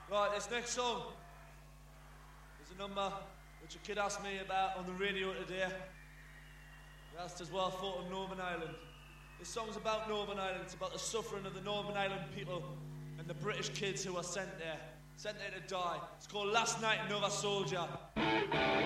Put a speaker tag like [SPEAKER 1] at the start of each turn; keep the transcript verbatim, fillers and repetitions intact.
[SPEAKER 1] Right, this next song is a number which a kid asked me about on the radio today. He asked us what I thought of Northern Ireland. This song's about Northern Ireland. It's about the suffering of the Northern Ireland people and the British kids who were sent there, sent there to die. It's called Last Night Another Soldier.